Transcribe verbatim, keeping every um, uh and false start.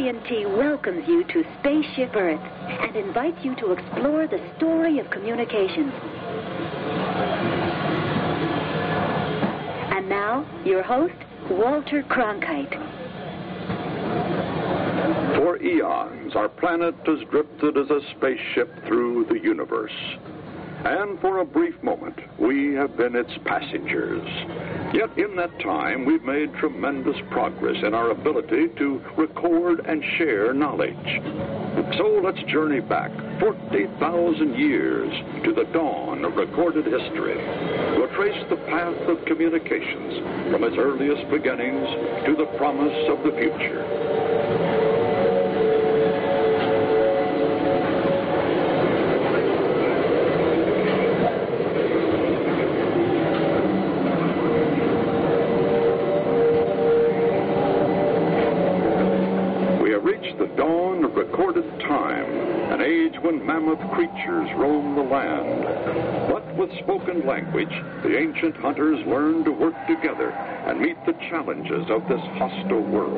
and T welcomes you to Spaceship Earth and invites you to explore the story of communications. And now, your host, Walter Cronkite. For eons, our planet has drifted as a spaceship through the universe. And for a brief moment, we have been its passengers. Yet in that time, we've made tremendous progress in our ability to record and share knowledge. So let's journey back forty thousand years to the dawn of recorded history. We'll trace the path of communications from its earliest beginnings to the promise of the future. The dawn of recorded time, an age when mammoth creatures roam the land. But with spoken language, the ancient hunters learned to work together and meet the challenges of this hostile world.